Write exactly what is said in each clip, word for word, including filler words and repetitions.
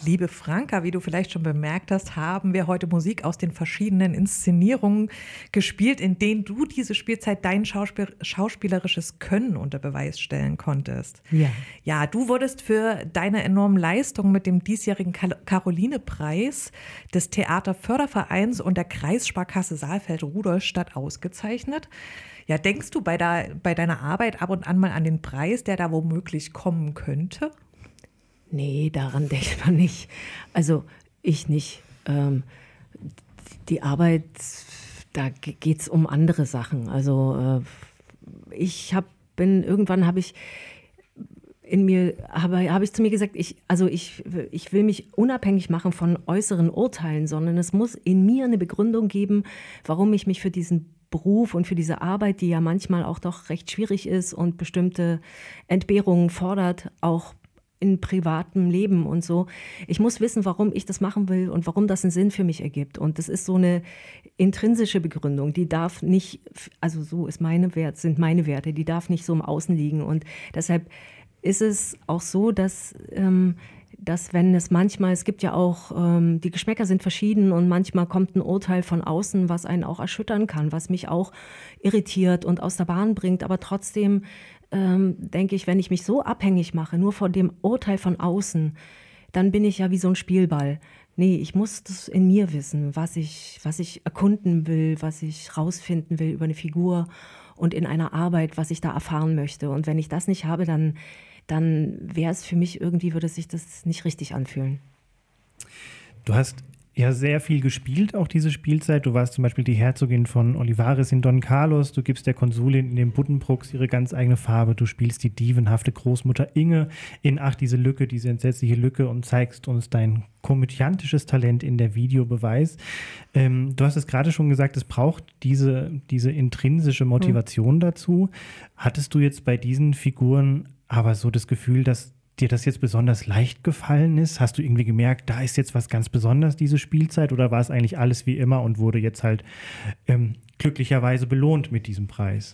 Liebe Franka, wie du vielleicht schon bemerkt hast, haben wir heute Musik aus den verschiedenen Inszenierungen gespielt, in denen du diese Spielzeit dein Schauspiel- schauspielerisches Können unter Beweis stellen konntest. Ja. Ja, du wurdest für deine enormen Leistungen mit dem diesjährigen Caroline-Preis des Theaterfördervereins und der Kreissparkasse Saalfeld-Rudolstadt ausgezeichnet. Ja, denkst du bei, der, bei deiner Arbeit ab und an mal an den Preis, der da womöglich kommen könnte? Nee, daran denkt man nicht. Also ich nicht. Ähm, die Arbeit, da geht es um andere Sachen. Also äh, ich hab, bin, irgendwann habe ich in mir, habe, habe ich zu mir gesagt, ich, also ich, ich will mich unabhängig machen von äußeren Urteilen, sondern es muss in mir eine Begründung geben, warum ich mich für diesen Beruf und für diese Arbeit, die ja manchmal auch doch recht schwierig ist und bestimmte Entbehrungen fordert, auch in privatem Leben und so. Ich muss wissen, warum ich das machen will und warum das einen Sinn für mich ergibt. Und das ist so eine intrinsische Begründung, die darf nicht, also so ist meine Wert, sind meine Werte, die darf nicht so im Außen liegen. Und deshalb ist es auch so, dass ähm, dass wenn es manchmal, es gibt ja auch, ähm, die Geschmäcker sind verschieden und manchmal kommt ein Urteil von außen, was einen auch erschüttern kann, was mich auch irritiert und aus der Bahn bringt. Aber trotzdem ähm, denke ich, wenn ich mich so abhängig mache, nur von dem Urteil von außen, dann bin ich ja wie so ein Spielball. Nee, ich muss das in mir wissen, was ich, was ich erkunden will, was ich rausfinden will über eine Figur und in einer Arbeit, was ich da erfahren möchte. Und wenn ich das nicht habe, dann dann wäre es für mich irgendwie, würde sich das nicht richtig anfühlen. Du hast ja sehr viel gespielt, auch diese Spielzeit. Du warst zum Beispiel die Herzogin von Olivares in Don Carlos. Du gibst der Konsulin in den Buddenbrooks ihre ganz eigene Farbe. Du spielst die dievenhafte Großmutter Inge in Ach, diese Lücke, diese entsetzliche Lücke und zeigst uns dein komödiantisches Talent in der Videobeweis. Ähm, du hast es gerade schon gesagt, es braucht diese, diese intrinsische Motivation mhm. dazu. Hattest du jetzt bei diesen Figuren aber so das Gefühl, dass dir das jetzt besonders leicht gefallen ist? Hast du irgendwie gemerkt, da ist jetzt was ganz Besonderes, diese Spielzeit? Oder war es eigentlich alles wie immer und wurde jetzt halt ähm, glücklicherweise belohnt mit diesem Preis?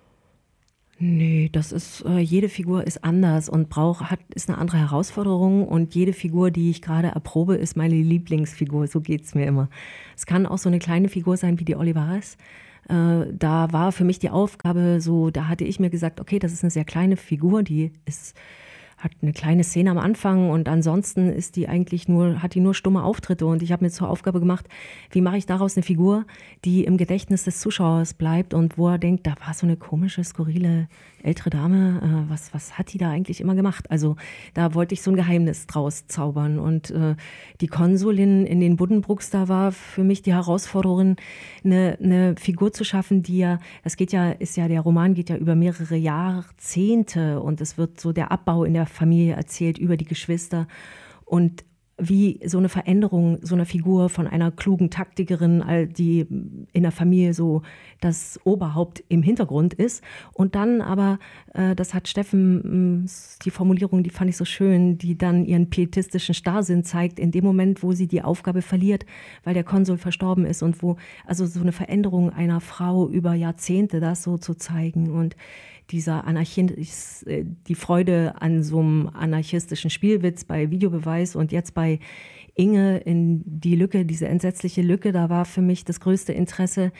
Nee, das ist, äh, jede Figur ist anders und braucht, hat, ist eine andere Herausforderung und jede Figur, die ich gerade erprobe, ist meine Lieblingsfigur, so geht es mir immer. Es kann auch so eine kleine Figur sein wie die Olivares. Äh, da war für mich die Aufgabe so, da hatte ich mir gesagt, okay, das ist eine sehr kleine Figur, die ist, hat eine kleine Szene am Anfang und ansonsten ist die eigentlich nur, hat die nur stumme Auftritte und ich habe mir zur Aufgabe gemacht, wie mache ich daraus eine Figur, die im Gedächtnis des Zuschauers bleibt und wo er denkt, da war so eine komische, skurrile ältere Dame, äh, was, was hat die da eigentlich immer gemacht? Also da wollte ich so ein Geheimnis draus zaubern und äh, die Konsulin in den Buddenbrooks, da war für mich die Herausforderung, eine, eine Figur zu schaffen, die ja, das geht ja, ist ja, der Roman geht ja über mehrere Jahrzehnte und es wird so der Abbau in der Familie erzählt über die Geschwister und wie so eine Veränderung so einer Figur von einer klugen Taktikerin, die in der Familie so das Oberhaupt im Hintergrund ist. Und dann aber, äh, das hat Steffen, die Formulierung, die fand ich so schön, die dann ihren pietistischen Starrsinn zeigt, in dem Moment, wo sie die Aufgabe verliert, weil der Konsul verstorben ist und wo, also so eine Veränderung einer Frau über Jahrzehnte, das so zu zeigen und dieser Anarchist, die Freude an so einem anarchistischen Spielwitz bei Videobeweis und jetzt bei Inge in die Lücke, diese entsetzliche Lücke, da war für mich das größte Interesse,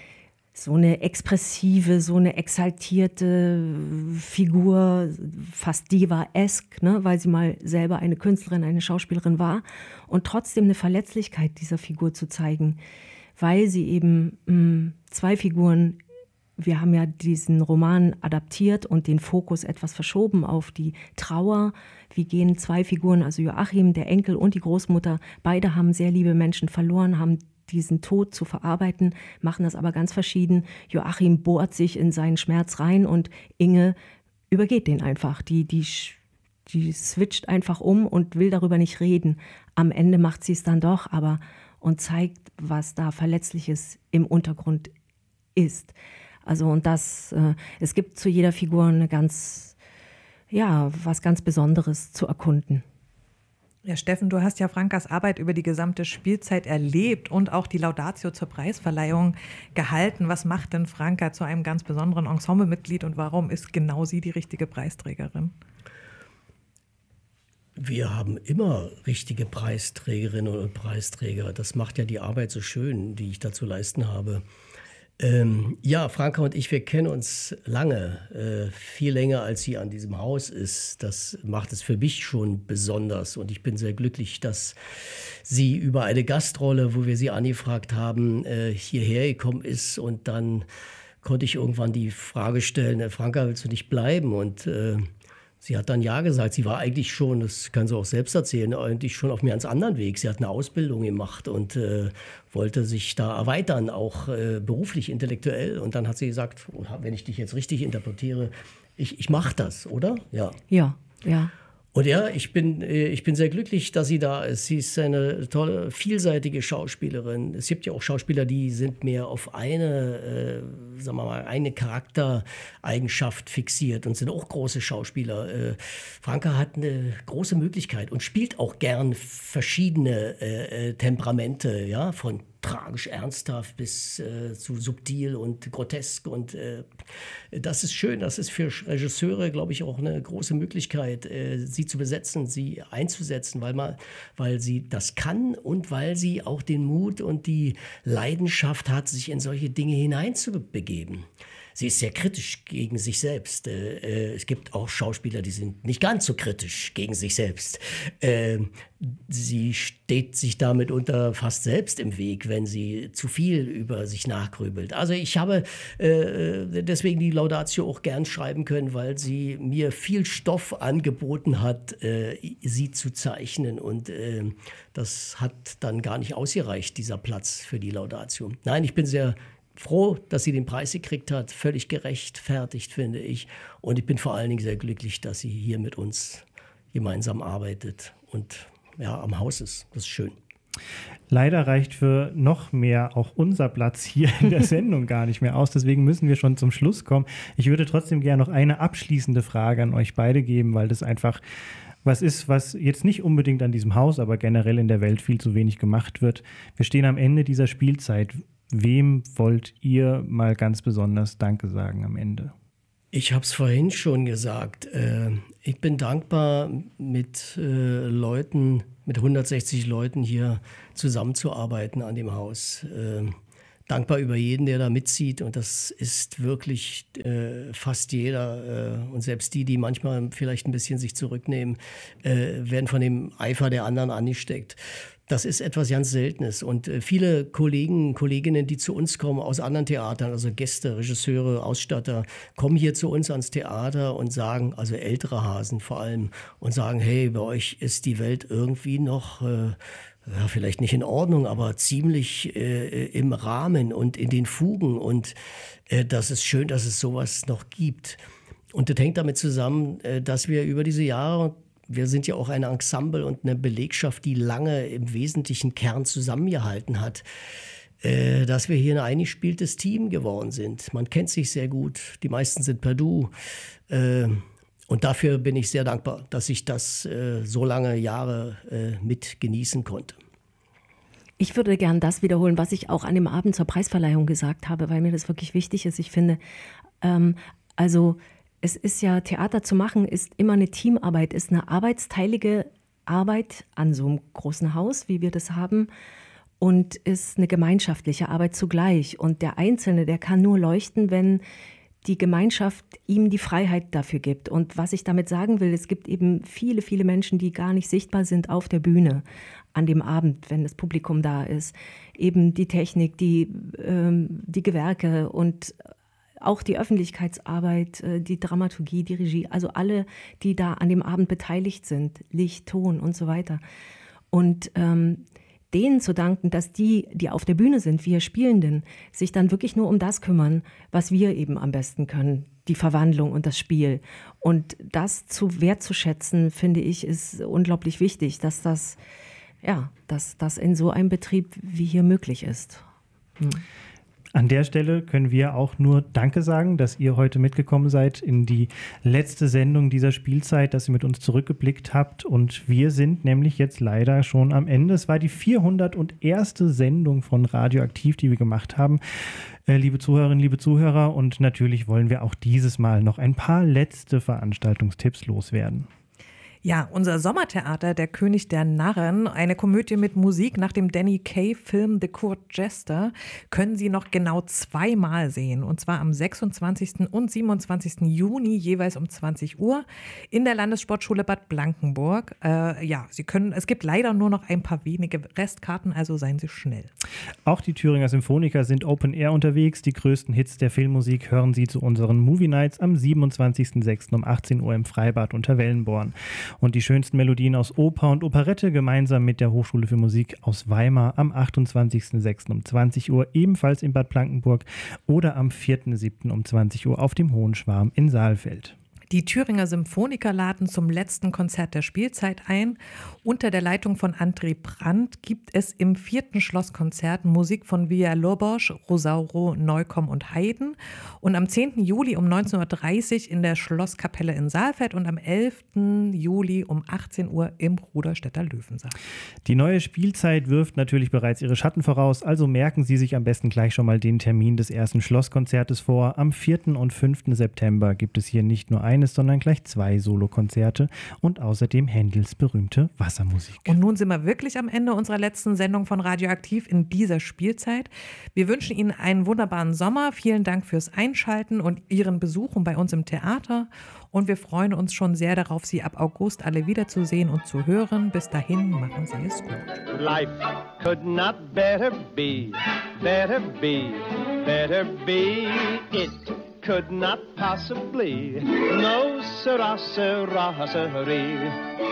so eine expressive, so eine exaltierte Figur, fast Diva-esk, ne, weil sie mal selber eine Künstlerin, eine Schauspielerin war und trotzdem eine Verletzlichkeit dieser Figur zu zeigen, weil sie eben mh, zwei Figuren, wir haben ja diesen Roman adaptiert und den Fokus etwas verschoben auf die Trauer. Wie gehen zwei Figuren, also Joachim, der Enkel und die Großmutter, beide haben sehr liebe Menschen verloren, haben diesen Tod zu verarbeiten, machen das aber ganz verschieden. Joachim bohrt sich in seinen Schmerz rein und Inge übergeht den einfach. Die, die, die switcht einfach um und will darüber nicht reden. Am Ende macht sie es dann doch, aber und zeigt, was da Verletzliches im Untergrund ist. Also und das, äh, es gibt zu jeder Figur eine ganz, ja, was ganz Besonderes zu erkunden. Ja, Steffen, du hast ja Frankas Arbeit über die gesamte Spielzeit erlebt und auch die Laudatio zur Preisverleihung gehalten. Was macht denn Franka zu einem ganz besonderen Ensemblemitglied und warum ist genau sie die richtige Preisträgerin? Wir haben immer richtige Preisträgerinnen und Preisträger. Das macht ja die Arbeit so schön, die ich da zu leisten habe. Ähm, ja, Franka und ich, wir kennen uns lange, äh, viel länger als sie an diesem Haus ist. Das macht es für mich schon besonders und ich bin sehr glücklich, dass sie über eine Gastrolle, wo wir sie angefragt haben, äh, hierher gekommen ist und dann konnte ich irgendwann die Frage stellen, Franka, willst du nicht bleiben? Und äh, sie hat dann ja gesagt. Sie war eigentlich schon, das kann sie auch selbst erzählen, eigentlich schon auf einem ganz anderen Weg. Sie hat eine Ausbildung gemacht und äh, wollte sich da erweitern, auch äh, beruflich, intellektuell. Und dann hat sie gesagt, wenn ich dich jetzt richtig interpretiere, ich, ich mache das, oder? Ja. Ja, ja. Und ja, ich bin, ich bin sehr glücklich, dass sie da ist. Sie ist eine tolle, vielseitige Schauspielerin. Es gibt ja auch Schauspieler, die sind mehr auf eine, äh, sagen wir mal, eine Charaktereigenschaft fixiert und sind auch große Schauspieler. Äh, Franka hat eine große Möglichkeit und spielt auch gern verschiedene äh, Temperamente, ja, von tragisch ernsthaft bis äh, zu subtil und grotesk. Und äh, das ist schön. Das ist für Regisseure, glaube ich, auch eine große Möglichkeit, äh, sie zu besetzen, sie einzusetzen, weil, man, weil sie das kann und weil sie auch den Mut und die Leidenschaft hat, sich in solche Dinge hineinzubegeben. Sie ist sehr kritisch gegen sich selbst. Äh, es gibt auch Schauspieler, die sind nicht ganz so kritisch gegen sich selbst. Äh, sie steht sich damit unter fast selbst im Weg, wenn sie zu viel über sich nachgrübelt. Also ich habe äh, deswegen die Laudatio auch gern schreiben können, weil sie mir viel Stoff angeboten hat, äh, sie zu zeichnen. Und äh, das hat dann gar nicht ausgereicht, dieser Platz für die Laudatio. Nein, ich bin sehr froh, dass sie den Preis gekriegt hat, völlig gerechtfertigt, finde ich. Und ich bin vor allen Dingen sehr glücklich, dass sie hier mit uns gemeinsam arbeitet und ja, am Haus ist. Das ist schön. Leider reicht für noch mehr auch unser Platz hier in der Sendung gar nicht mehr aus. Deswegen müssen wir schon zum Schluss kommen. Ich würde trotzdem gerne noch eine abschließende Frage an euch beide geben, weil das einfach was ist, was jetzt nicht unbedingt an diesem Haus, aber generell in der Welt viel zu wenig gemacht wird. Wir stehen am Ende dieser Spielzeit. Wem wollt ihr mal ganz besonders Danke sagen am Ende? Ich habe es vorhin schon gesagt. Äh, ich bin dankbar, mit äh, Leuten, mit hundertsechzig Leuten hier zusammenzuarbeiten an dem Haus. Äh, dankbar über jeden, der da mitzieht. Und das ist wirklich äh, fast jeder. Äh, und selbst die, die manchmal vielleicht ein bisschen sich zurücknehmen, äh, werden von dem Eifer der anderen angesteckt. Das ist etwas ganz Seltenes. Und äh, viele Kollegen, Kolleginnen, die zu uns kommen aus anderen Theatern, also Gäste, Regisseure, Ausstatter, kommen hier zu uns ans Theater und sagen, also ältere Hasen vor allem, und sagen, hey, bei euch ist die Welt irgendwie noch, äh, ja, vielleicht nicht in Ordnung, aber ziemlich äh, im Rahmen und in den Fugen. Und äh, das ist schön, dass es sowas noch gibt. Und das hängt damit zusammen, äh, dass wir über diese Jahre, wir sind ja auch ein Ensemble und eine Belegschaft, die lange im wesentlichen Kern zusammengehalten hat, äh, dass wir hier ein eingespieltes Team geworden sind. Man kennt sich sehr gut, die meisten sind per Du. Äh, und dafür bin ich sehr dankbar, dass ich das äh, so lange Jahre äh, mit genießen konnte. Ich würde gern das wiederholen, was ich auch an dem Abend zur Preisverleihung gesagt habe, weil mir das wirklich wichtig ist. Ich finde, ähm, also es ist ja, Theater zu machen, ist immer eine Teamarbeit, ist eine arbeitsteilige Arbeit an so einem großen Haus, wie wir das haben, und ist eine gemeinschaftliche Arbeit zugleich. Und der Einzelne, der kann nur leuchten, wenn die Gemeinschaft ihm die Freiheit dafür gibt. Und was ich damit sagen will, es gibt eben viele, viele Menschen, die gar nicht sichtbar sind auf der Bühne an dem Abend, wenn das Publikum da ist. Eben die Technik, die, ähm, die Gewerke und auch die Öffentlichkeitsarbeit, die Dramaturgie, die Regie, also alle, die da an dem Abend beteiligt sind, Licht, Ton und so weiter. Und ähm, denen zu danken, dass die, die auf der Bühne sind, wir Spielenden, sich dann wirklich nur um das kümmern, was wir eben am besten können, die Verwandlung und das Spiel. Und das zu wertzuschätzen, finde ich, ist unglaublich wichtig, dass das, ja, dass das in so einem Betrieb wie hier möglich ist. Hm. An der Stelle können wir auch nur Danke sagen, dass ihr heute mitgekommen seid in die letzte Sendung dieser Spielzeit, dass ihr mit uns zurückgeblickt habt. Und wir sind nämlich jetzt leider schon am Ende. Es war die vierhunderterste Sendung von Radioaktiv, die wir gemacht haben. Äh, liebe Zuhörerinnen, liebe Zuhörer, und natürlich wollen wir auch dieses Mal noch ein paar letzte Veranstaltungstipps loswerden. Ja, unser Sommertheater, Der König der Narren, eine Komödie mit Musik nach dem Danny Kaye-Film The Court Jester, können Sie noch genau zweimal sehen. Und zwar am sechsundzwanzigsten und siebenundzwanzigsten Juni, jeweils um zwanzig Uhr, in der Landessportschule Bad Blankenburg. Äh, ja, Sie können, es gibt leider nur noch ein paar wenige Restkarten, also seien Sie schnell. Auch die Thüringer Symphoniker sind Open Air unterwegs. Die größten Hits der Filmmusik hören Sie zu unseren Movie Nights am siebenundzwanzigsten sechsten um achtzehn Uhr im Freibad unter Wellenborn. Und die schönsten Melodien aus Oper und Operette gemeinsam mit der Hochschule für Musik aus Weimar am achtundzwanzigsten sechsten um zwanzig Uhr ebenfalls in Bad Blankenburg oder am vierten siebten um zwanzig Uhr auf dem Hohen Schwarm in Saalfeld. Die Thüringer Symphoniker laden zum letzten Konzert der Spielzeit ein. Unter der Leitung von André Brandt gibt es im vierten Schlosskonzert Musik von Villalobos, Rosauro, Neukomm und Haydn. Und am zehnten Juli um neunzehn Uhr dreißig in der Schlosskapelle in Saalfeld und am elften Juli um achtzehn Uhr im Ruderstädter Löwensaal. Die neue Spielzeit wirft natürlich bereits ihre Schatten voraus, also merken Sie sich am besten gleich schon mal den Termin des ersten Schlosskonzertes vor. Am vierten und fünften September gibt es hier nicht nur ein eines, sondern gleich zwei Solokonzerte und außerdem Händels berühmte Wassermusik. Und nun sind wir wirklich am Ende unserer letzten Sendung von Radioaktiv in dieser Spielzeit. Wir wünschen Ihnen einen wunderbaren Sommer. Vielen Dank fürs Einschalten und Ihren Besuchen bei uns im Theater. Und wir freuen uns schon sehr darauf, Sie ab August alle wiederzusehen und zu hören. Bis dahin, machen Sie es gut. Life could not better be, better be, better be. It could not possibly, no sirrah, sirrah, sirree.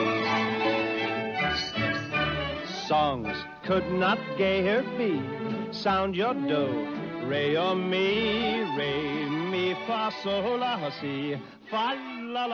Songs could not gayer be, sound your do, re or mi, re, mi, fa, sol, la, si, fa, la, la.